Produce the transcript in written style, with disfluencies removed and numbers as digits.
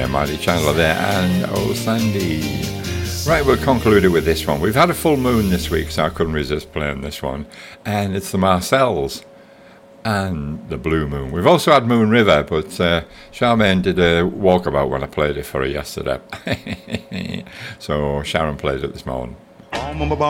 Miley Chandler there, and Oh Sandy. Right, we'll conclude it with this one. We've had a full moon this week, so I couldn't resist playing this one. And it's the Marcells and the Blue Moon. We've also had Moon River, but Charmaine did a walkabout when I played it for her yesterday. So Sharon played it this morning.